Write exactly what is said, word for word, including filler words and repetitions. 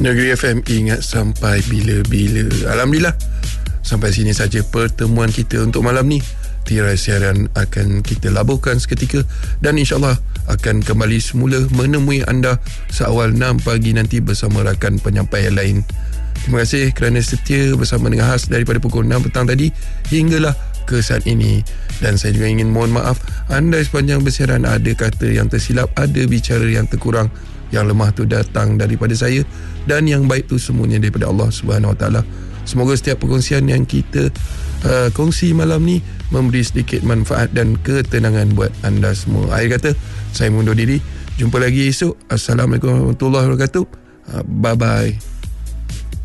Negeri F M, ingat sampai bila-bila. Alhamdulillah, sampai sini saja pertemuan kita untuk malam ni. Tirai siaran akan kita labuhkan seketika dan insyaAllah akan kembali semula menemui anda seawal enam pagi nanti bersama rakan penyampai yang lain. Terima kasih kerana setia bersama dengan khas daripada pukul enam petang tadi hinggalah ke saat ini. Dan saya juga ingin mohon maaf anda sepanjang bersiaran ada kata yang tersilap, ada bicara yang terkurang. Yang lemah tu datang daripada saya dan yang baik tu semuanya daripada Allah Subhanahu Wa Taala. Semoga setiap perkongsian yang kita uh, kongsi malam ni memberi sedikit manfaat dan ketenangan buat anda semua. Akhir kata, saya mundur diri. Jumpa lagi esok. Assalamualaikum warahmatullahi wabarakatuh. Uh, bye-bye.